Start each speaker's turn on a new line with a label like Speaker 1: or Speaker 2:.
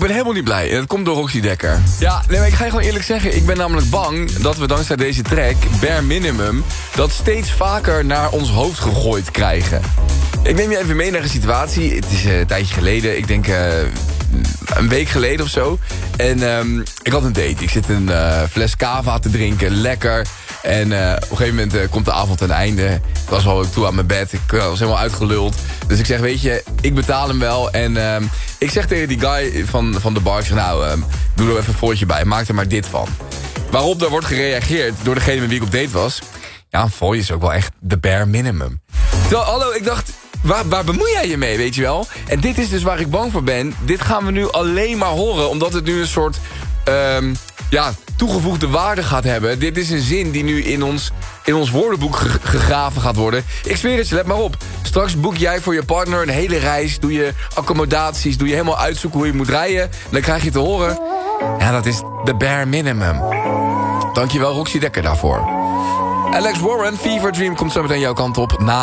Speaker 1: ben helemaal niet blij. En dat komt door Roxy Dekker. Ja, nee, maar ik ga je gewoon eerlijk zeggen. Ik ben namelijk bang dat we dankzij deze track, Bare Minimum, dat steeds vaker naar ons hoofd gegooid krijgen. Ik neem je even mee naar een situatie. Het is een tijdje geleden. Ik denk een week geleden of zo. En ik had een date. Ik zit een fles cava te drinken. Lekker. En op een gegeven moment komt de avond ten einde. Ik was al toe aan mijn bed. Ik was helemaal uitgeluld. Dus ik zeg, weet je, ik betaal hem wel. En ik zeg tegen die guy van de bar, ik zeg, nou, doe er even een voortje bij. Maak er maar dit van. Waarop er wordt gereageerd door degene met wie ik op date was. Ja, een fooi is ook wel echt de bare minimum. Terwijl, hallo, ik dacht, waar bemoei jij je mee, weet je wel? En dit is dus waar ik bang voor ben. Dit gaan we nu alleen maar horen, omdat het nu een soort toegevoegde waarde gaat hebben. Dit is een zin die nu in ons woordenboek gegraven gaat worden. Ik zweer het je, let maar op. Straks boek jij voor je partner een hele reis. Doe je accommodaties, doe je helemaal uitzoeken hoe je moet rijden. En dan krijg je te horen, ja, dat is de bare minimum. Dankjewel Roxy Dekker daarvoor. Alex Warren, Fever Dream komt zo meteen jouw kant op.